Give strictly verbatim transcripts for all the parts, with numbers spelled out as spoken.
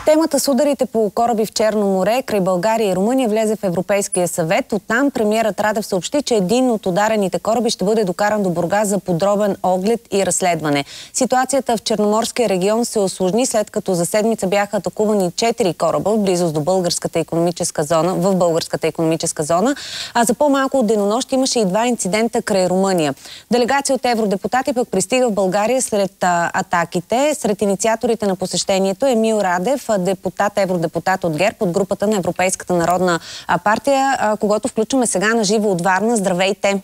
Темата с ударите по кораби в Черно море край България и Румъния влезе в Европейския съвет. Оттам премиерът Радев съобщи, че един от ударените кораби ще бъде докаран до Бургас за подробен оглед и разследване. Ситуацията в Черноморския регион се усложни, след като за седмица бяха атакувани четири кораба в близост до българската икономическа зона, в българската икономическа зона, а за по-малко от денонощ имаше и два инцидента край Румъния. Делегация от евродепутати пък пристига в България след а, атаките. Сред инициаторите на посещението е Емил Радев, депутат, евродепутат от ГЕРБ от групата на Европейската народна партия, когото включваме сега на живо от Варна. Здравейте!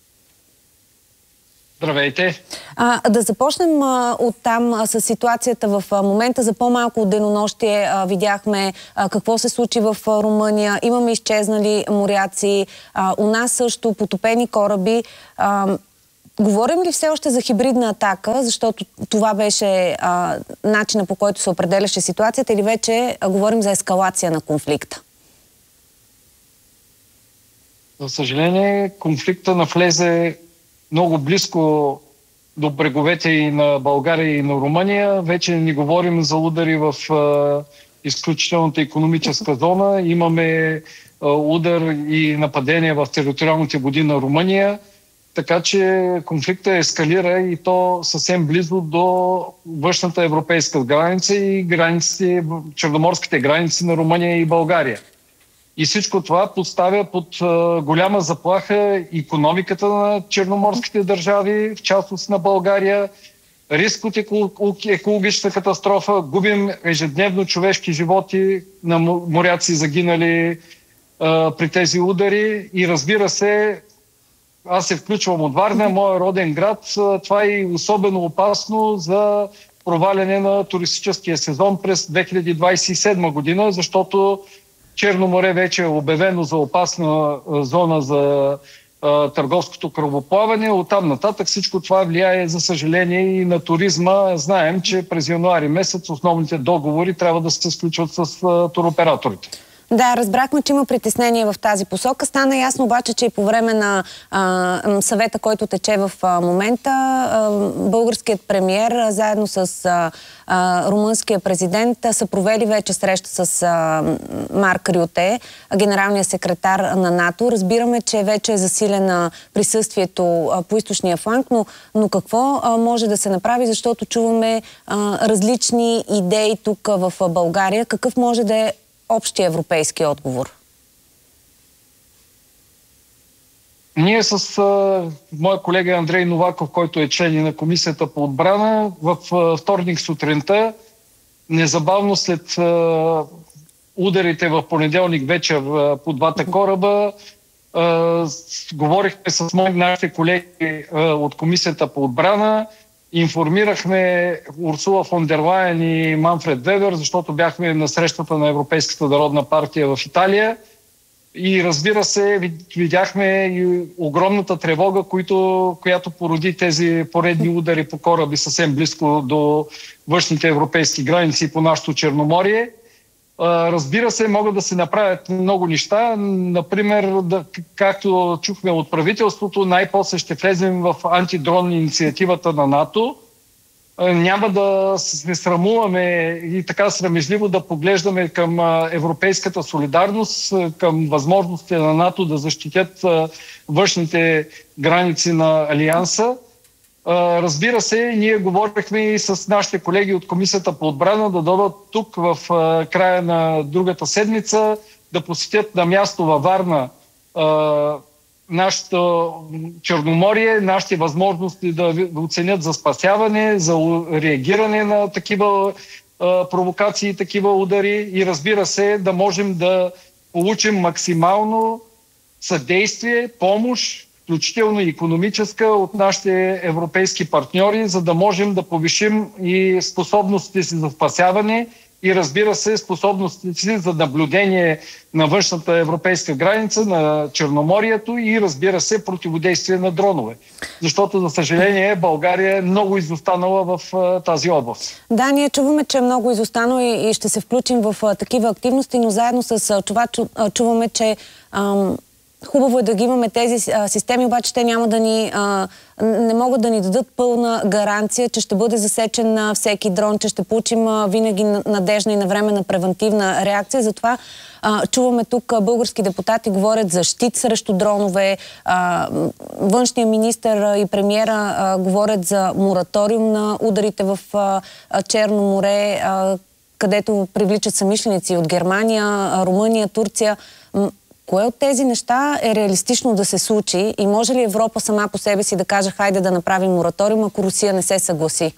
Здравейте! А, да започнем а, оттам а, с ситуацията в а, момента. За по-малко от денонощие а, видяхме а, какво се случи в а, Румъния. Имаме изчезнали моряци. А, у нас също потопени кораби. А, Говорим ли все още за хибридна атака, защото това беше а, начина, по който се определяше ситуацията, или вече а, говорим за ескалация на конфликта? За съжаление, конфликта навлезе много близко до бреговете и на България и на Румъния. Вече не говорим за удари в а, изключителната икономическа зона. Имаме а, удар и нападение в териториалните води на Румъния. Така че конфликта ескалира и то съвсем близо до външната европейска граница и границите, черноморските граници на Румъния и България. И всичко това поставя под голяма заплаха икономиката на черноморските държави, в частност на България, риск от екологична катастрофа, губим ежедневно човешки животи на моряци загинали а, при тези удари и разбира се, аз се включвам от Варна, моя роден град. Това е особено опасно за проваляне на туристическия сезон през две хиляди двадесет и седма година, защото Черно море вече е обявено за опасна зона за а, търговското кръвоплаване. Оттам нататък всичко това влияе, за съжаление, и на туризма. Знаем, че през януари месец основните договори трябва да се сключват с а, туроператорите. Да, разбрахме, че има притеснение в тази посока. Стана ясно обаче, че и по време на а, съвета, който тече в а, момента, а, българският премиер а, заедно с а, а, румънския президент а, са провели вече среща с а, Марк Рюте, генералния секретар на НАТО. Разбираме, че вече е засилено присъствието а, по източния фланг, но, но какво а, може да се направи, защото чуваме а, различни идеи тук в а, България. Какъв може да е общия европейски отговор? Ние с а, моя колега Андрей Новаков, който е член на Комисията по отбрана, в а, вторник сутринта, незабавно след а, ударите в понеделник вечер а, по двата кораба, а, говорихме с мои нашите колеги а, от Комисията по отбрана, информирахме Урсула фон дер Лайен и Манфред Вебер, защото бяхме на срещата на Европейската народна партия в Италия. И разбира се, видяхме и огромната тревога, която, която породи тези поредни удари по кораби съвсем близко до външните европейски граници по нашото Черноморие. Разбира се, могат да се направят много неща. Например, да, както чухме от правителството, най-после ще влезем в антидрон инициативата на НАТО. Няма да се срамуваме и така срамежливо да поглеждаме към европейската солидарност, към възможностите на НАТО да защитят външните граници на Алианса. Разбира се, ние говорихме и с нашите колеги от Комисията по отбрана да дойдат тук в края на другата седмица, да посетят на място във Варна нашето Черноморие, нашите възможности да оценят за спасяване, за реагиране на такива провокации, такива удари и разбира се да можем да получим максимално съдействие, помощ, включително и икономическа, от нашите европейски партньори, за да можем да повишим и способностите си за спасяване и разбира се способностите си за наблюдение на външната европейска граница, на Черноморието и разбира се противодействие на дронове. Защото, за съжаление, България е много изостанала в а, тази област. Да, ние чуваме, че е много изостанало и, и ще се включим в а, такива активности, но заедно с а, това чу, а, чуваме, че ам, Хубаво е да ги имаме тези а, системи, обаче те няма да ни, а, не могат да ни дадат пълна гаранция, че ще бъде засечен на всеки дрон, че ще получим а, винаги надежна и навременна превентивна реакция. Затова а, чуваме тук а, български депутати говорят за щит срещу дронове, а, външния министър и премиера а, говорят за мораториум на ударите в а, а, Черно море, а, където привличат съмишленици от Германия, а, Румъния, Турция. Кое от тези неща е реалистично да се случи и може ли Европа сама по себе си да каже хайде да направим мораториум, ако Русия не се съгласи?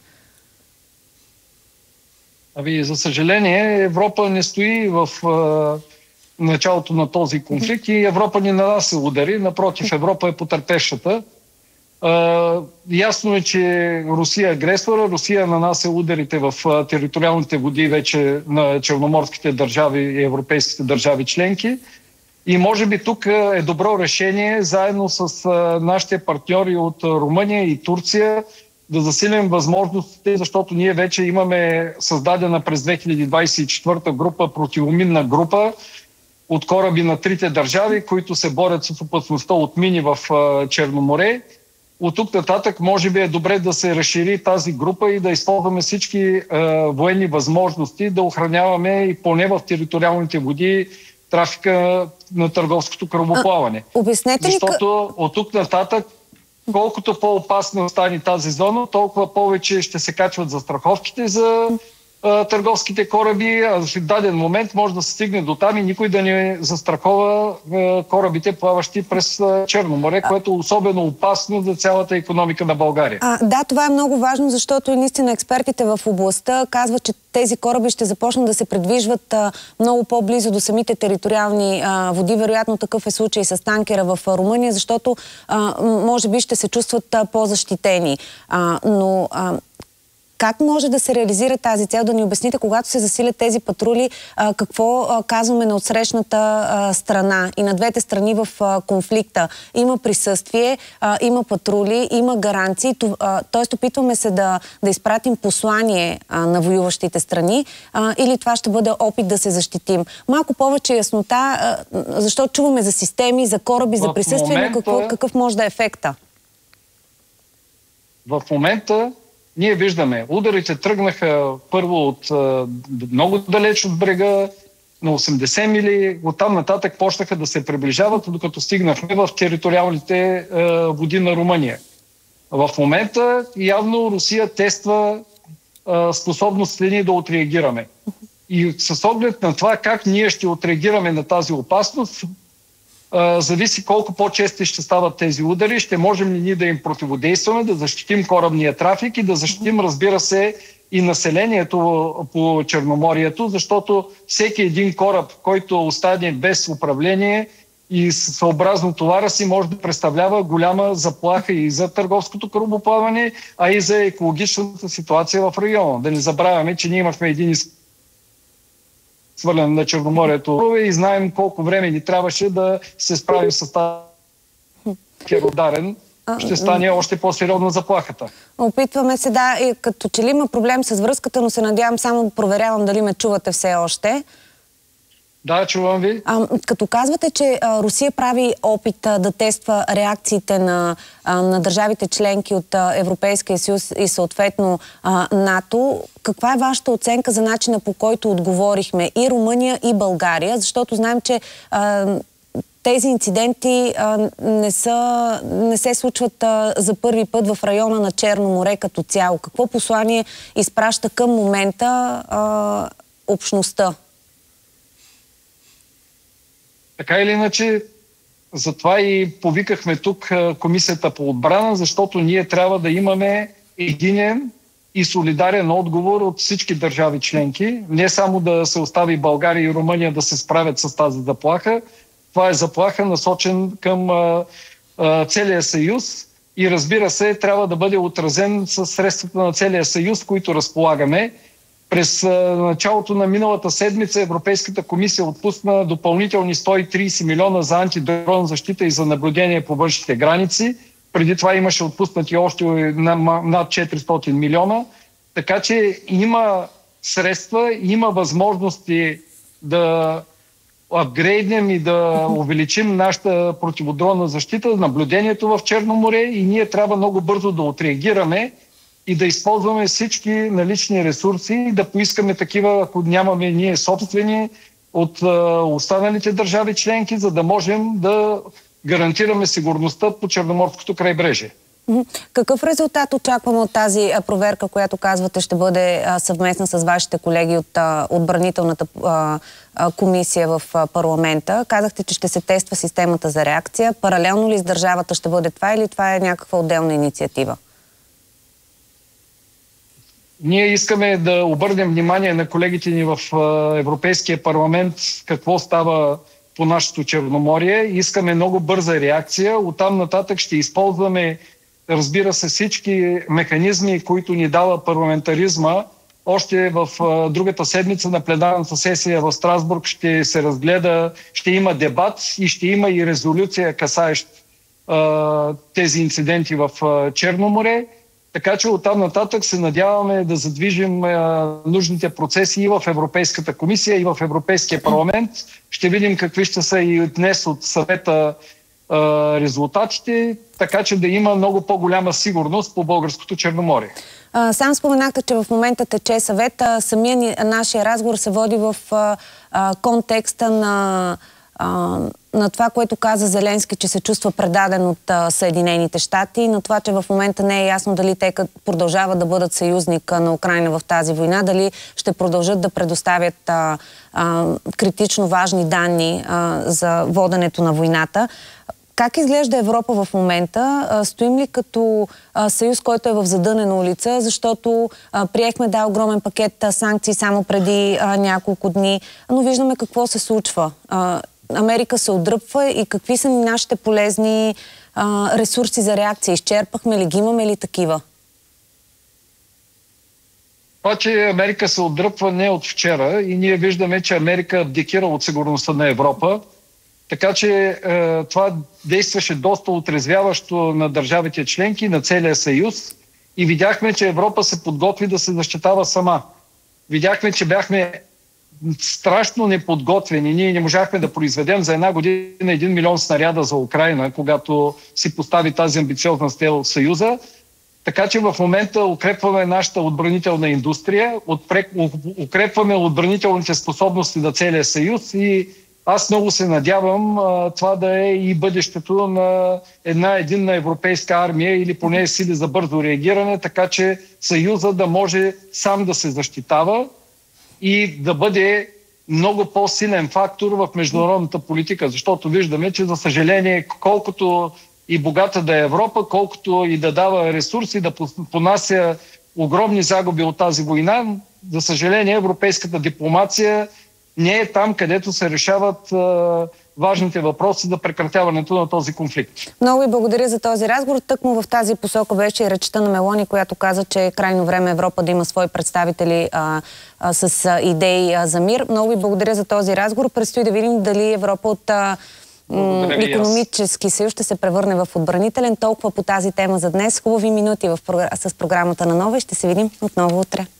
Ами, за съжаление, Европа не стои в е, началото на този конфликт и Европа ни нанася удари. Напротив, Европа е потърпевшата. Е, ясно е, че Русия е агресора. Русия нанася ударите в е, териториалните води вече на черноморските държави и европейските държави членки. И може би тук е добро решение, заедно с нашите партньори от Румъния и Турция, да засилим възможностите, защото ние вече имаме създадена през две хиляди двадесет и четвърта група, противоминна група от кораби на трите държави, които се борят с опасността от мини в Черно море. От тук нататък може би е добре да се разшири тази група и да използваме всички военни възможности, да охраняваме и поне в териториалните води трафика на търговското корабоплаване. Обяснете ли... Защото от тук нататък, колкото по-опасно стане тази зона, толкова повече ще се качват застраховките за а, търговските кораби, а в даден момент може да се стигне до там и никой да не застрахова а, корабите, плаващи през а, Черно море, което е особено опасно за цялата икономика на България. А, да, това е много важно, защото и наистина експертите в областта казват, че тези кораби ще започнат да се придвижват а, много по-близо до самите териториални а, води. Вероятно такъв е случай с танкера в а, Румъния, защото а, може би ще се чувстват а, по-защитени. А, но а, как може да се реализира тази цел? Да ни обясните, когато се засилят тези патрули, а, какво а, казваме на отсрещната а, страна и на двете страни в а, конфликта? Има присъствие, а, има патрули, има гаранции, т.е. опитваме се да, да изпратим послание а, на воюващите страни а, или това ще бъде опит да се защитим? Малко повече яснота, а, защото чуваме за системи, за кораби, за присъствие, но какво, какъв може да е ефекта? В момента ние виждаме, ударите тръгнаха първо от а, много далеч от брега, на осемдесет мили, оттам нататък почнаха да се приближават, докато стигнахме в териториалните а, води на Румъния. В момента явно Русия тества а, способността ни да отреагираме. И с оглед на това как ние ще отреагираме на тази опасност, Uh, зависи колко по-чести ще стават тези удари, ще можем ли ние да им противодействаме, да защитим корабния трафик и да защитим, разбира се, и населението по Черноморието, защото всеки един кораб, който остане без управление и съобразно товара си, може да представлява голяма заплаха и за търговското корабоплаване, а и за екологичната ситуация в района. Да не забравяме, че ние имахме един свърлен на Черноморието и знаем колко време ни трябваше да се справим с тази ударен. Ще стане още по-сериозна заплахата. Опитваме се, да, и като че ли има проблем с връзката, но се надявам, само проверявам дали ме чувате все още. Да, чувам ви. А, като казвате, че а, Русия прави опит а, да тества реакциите на, а, на държавите членки от а, Европейския съюз и съответно а, НАТО, каква е вашата оценка за начина, по който отговорихме и Румъния, и България? Защото знаем, че а, тези инциденти а, не, са, не се случват а, за първи път в района на Черно море като цяло. Какво послание изпраща към момента а, общността? Така или иначе, затова и повикахме тук Комисията по отбрана, защото ние трябва да имаме единен и солидарен отговор от всички държави членки. Не само да се остави България и Румъния да се справят с тази заплаха. Това е заплаха насочен към а, а, целия съюз и разбира се, трябва да бъде отразен с средствата на целия съюз, които разполагаме. През началото на миналата седмица Европейската комисия отпусна допълнителни сто и тридесет милиона за антидрон защита и за наблюдение по външните граници. Преди това имаше отпуснати още над четиристотин милиона. Така че има средства, има възможности да апгрейднем и да увеличим нашата противодронна защита, наблюдението в Черно море и ние трябва много бързо да отреагираме и да използваме всички налични ресурси и да поискаме такива, ако нямаме ние собствени, от останалите държави членки, за да можем да гарантираме сигурността по Черноморското крайбрежие. Какъв резултат очакваме от тази проверка, която казвате ще бъде съвместна с вашите колеги от отбранителната комисия в парламента? Казахте, че ще се тества системата за реакция. Паралелно ли с държавата ще бъде това или това е някаква отделна инициатива? Ние искаме да обърнем внимание на колегите ни в Европейския парламент какво става по нашето Черноморие. Искаме много бърза реакция. Оттам нататък ще използваме, разбира се, всички механизми, които ни дава парламентаризма. Още в другата седмица на пленарната сесия в Страсбург ще се разгледа, ще има дебат и ще има и резолюция, касаещ тези инциденти в Черно море. Така че оттам нататък се надяваме да задвижим а, нужните процеси и в Европейската комисия, и в Европейския парламент. Ще видим какви ще са и днес от съвета а, резултатите, така че да има много по-голяма сигурност по българското Черноморие. А, сам споменахте, че в момента тече съвета. Самия ни, нашия разговор се води в а, а, контекста на... на това, което каза Зеленски, че се чувства предаден от а, Съединените щати, на това, че в момента не е ясно дали те продължават да бъдат съюзник на Украйна в тази война, дали ще продължат да предоставят а, а, критично важни данни а, за воденето на войната. Как изглежда Европа в момента? А, стоим ли като а, съюз, който е в задънена улица, защото а, приехме да огромен пакет а, санкции само преди а, няколко дни, но виждаме какво се случва. А, Америка се отдръпва и какви са нашите полезни а, ресурси за реакция? Изчерпахме ли ги, имаме ли такива? Това, че Америка се отдръпва не от вчера и ние виждаме, че Америка абдикира от сигурността на Европа. Така че е, това действаше доста отрезвяващо на държавите членки, на целия съюз и видяхме, че Европа се подготви да се защитава сама. Видяхме, че бяхме страшно неподготвени. Ние не можахме да произведем за една година един милион снаряда за Украйна, когато си постави тази амбициозна цел Съюза. Така че в момента укрепваме нашата отбранителна индустрия, укрепваме отбранителните способности на целия съюз и аз много се надявам а, това да е и бъдещето на една единна европейска армия или поне сили за бързо реагиране, така че Съюза да може сам да се защитава и да бъде много по-силен фактор в международната политика, защото виждаме, че за съжаление, колкото и богата да е Европа, колкото и да дава ресурси, да понася огромни загуби от тази война, за съжаление европейската дипломация не е там, където се решават а, важните въпроси за прекратяването на този конфликт. Много ви благодаря за този разговор. Тъкмо в тази посока беше и речта на Мелони, която каза, че е крайно време Европа да има свои представители а, а, с а, идеи а, за мир. Много ви благодаря за този разговор. Предстои да видим дали Европа от а, икономически съюз ще се превърне в отбранителен. Толкова по тази тема за днес. Хубави минути в, с програмата на Нова и ще се видим отново утре.